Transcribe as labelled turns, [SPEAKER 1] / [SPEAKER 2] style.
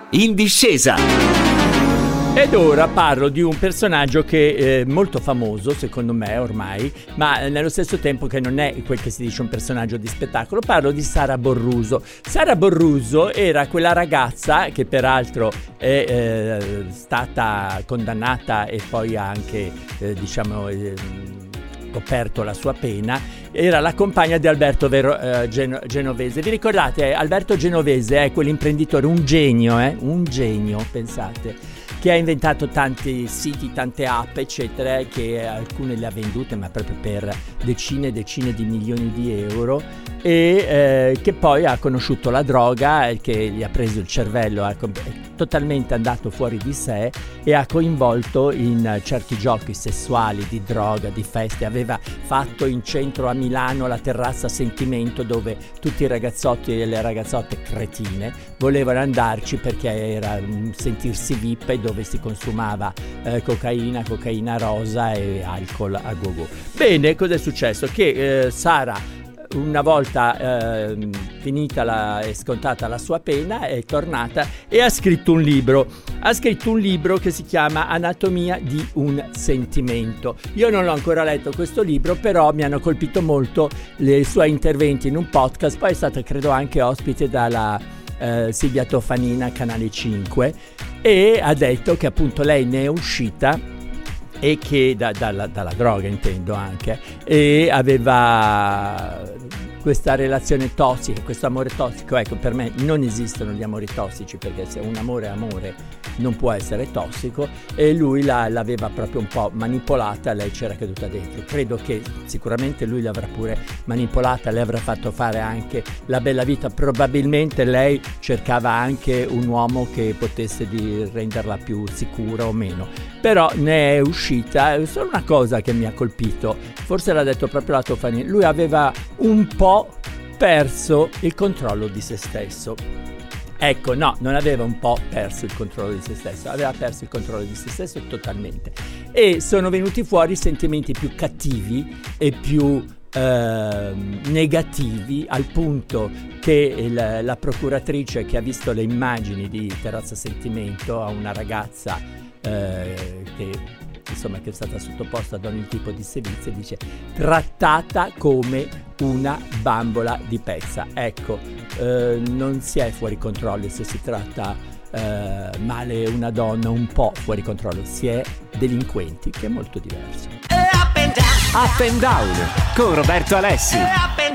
[SPEAKER 1] In discesa.
[SPEAKER 2] Ed ora parlo di un personaggio che è molto famoso, secondo me ormai, ma nello stesso tempo che non è quel che si dice un personaggio di spettacolo. Parlo di Sara Borruso. Sara Borruso era quella ragazza che peraltro è stata condannata e poi ha anche, coperto la sua pena. Era la compagna di Alberto Genovese. Vi ricordate? Alberto Genovese è quell'imprenditore, un genio, pensate, che ha inventato tanti siti, tante app, eccetera, che alcune le ha vendute, ma proprio per decine e decine di milioni di euro, e che poi ha conosciuto la droga, che gli ha preso il cervello, è totalmente andato fuori di sé e ha coinvolto in certi giochi sessuali, di droga, di feste. Aveva fatto in centro a Milano la terrazza Sentimento, dove tutti i ragazzotti e le ragazzotte cretine volevano andarci perché era un sentirsi VIP, dove si consumava cocaina rosa e alcol a go-go. Bene, cosa è successo? Che Sara, una volta finita e scontata la sua pena, è tornata e ha scritto un libro. Ha scritto un libro che si chiama Anatomia di un sentimento. Io non l'ho ancora letto questo libro, però mi hanno colpito molto i suoi interventi in un podcast. Poi è stata, credo, anche ospite dalla Silvia Toffanina, Canale 5, e ha detto che appunto lei ne è uscita e che dalla droga, intendo, anche, e aveva questa relazione tossica, questo amore tossico. Ecco, per me non esistono gli amori tossici, perché se un amore è amore non può essere tossico, e lui l'aveva proprio un po' manipolata, lei c'era caduta dentro. Credo che sicuramente lui l'avrà pure manipolata, le avrà fatto fare anche la bella vita, probabilmente lei cercava anche un uomo che potesse renderla più sicura o meno, però ne è uscita. Solo una cosa che mi ha colpito, forse l'ha detto proprio la Toffanini, lui aveva un po' perso il controllo di se stesso. Ecco, no, non aveva un po' perso il controllo di se stesso, aveva perso il controllo di se stesso totalmente, e sono venuti fuori sentimenti più cattivi e più negativi, al punto che la procuratrice, che ha visto le immagini di Terrazza Sentimento, a una ragazza che è stata sottoposta ad ogni tipo di servizio, dice trattata come una bambola di pezza. Ecco, non si è fuori controllo se si tratta male una donna, un po' fuori controllo, si è delinquenti, che è molto diverso.
[SPEAKER 1] Up and down con Roberto Alessi.